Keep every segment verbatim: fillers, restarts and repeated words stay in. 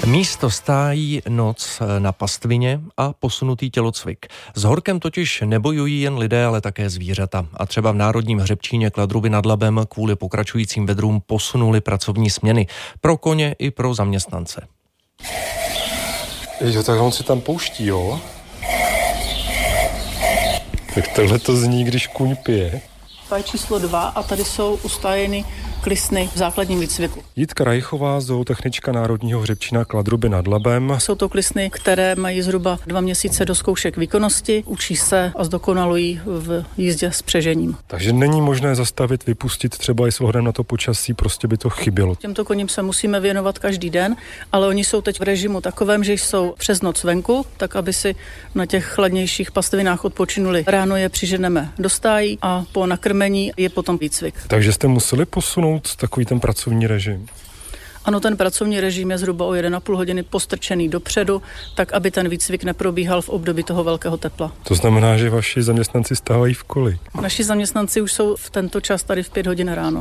Místo stájí noc na pastvině a posunutý tělocvik. S horkem totiž nebojují jen lidé, ale také zvířata. A třeba v Národním hřebčíně Kladruby nad Labem kvůli pokračujícím vedrům posunuli pracovní směny. Pro koně i pro zaměstnance. Jo, tak on si tam pouští, jo? Tak tohle to zní, když kůň pije. To je číslo dva a tady jsou ustájeny klisny v základním výcviku. Jitka Rajchová, zootechnička Národního hřebčína Kladruby nad Labem. Jsou to klisny, které mají zhruba dva měsíce do zkoušek výkonnosti, učí se a zdokonalují v jízdě s přežením. Takže není možné zastavit, vypustit třeba i s ohledem na to počasí, prostě by to chybělo. Těmto koním se musíme věnovat každý den, ale oni jsou teď v režimu takovém, že jsou přes noc venku, tak aby si na těch chladnějších pastvinách odpočinuli. Ráno je přiženeme do stájí a po nakrmení je potom výcvik. Takže jste museli posunout takový ten pracovní režim? Ano, ten pracovní režim je zhruba o jedna a půl hodiny postrčený dopředu, tak aby ten výcvik neprobíhal v období toho velkého tepla. To znamená, že vaši zaměstnanci stávají v kolik? Naši zaměstnanci už jsou v tento čas tady v pět hodin ráno.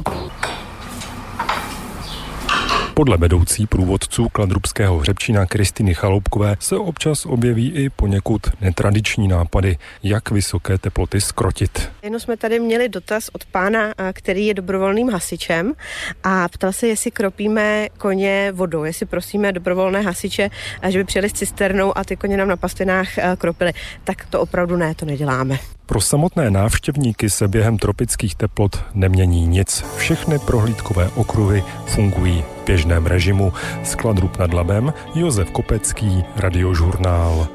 Podle vedoucí průvodců Kladrubského hřebčína Kristýny Chaloupkové se občas objeví i poněkud netradiční nápady, jak vysoké teploty zkrotit. Jenom jsme tady měli dotaz od pána, který je dobrovolným hasičem a ptal se, jestli kropíme koně vodou, jestli prosíme dobrovolné hasiče, že by přijeli s cisternou a ty koně nám na pastvinách kropili. Tak to opravdu ne, to neděláme. Pro samotné návštěvníky se během tropických teplot nemění nic. Všechny prohlídkové okruhy fungují v běžném režimu. Z Kladrub nad Labem Josef Kopecký, Radiožurnál.